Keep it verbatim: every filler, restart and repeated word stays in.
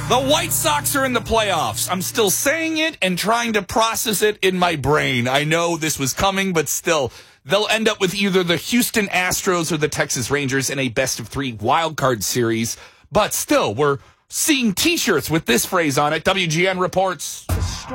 The White Sox are in the playoffs. I'm still saying it and trying to process it in my brain. I know this was coming, but still, they'll end up with either the Houston Astros or the Texas Rangers in a best-of-three wildcard series. But still, we're seeing T-shirts with this phrase on it. W G N reports.